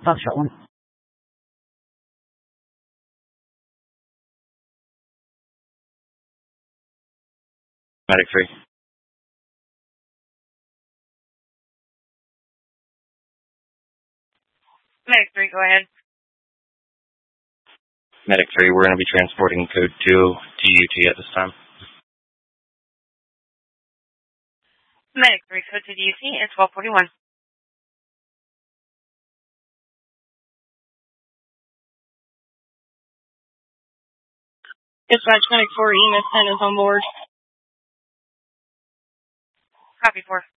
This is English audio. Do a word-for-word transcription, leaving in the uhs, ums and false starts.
Foxtrot one. Medic three. Medic three, go ahead. Medic three, we're going to be transporting code two to U T at this time. Medic three, code to U T at twelve forty-one. Dispatch Medic four, E M S ten is on board. Copy four.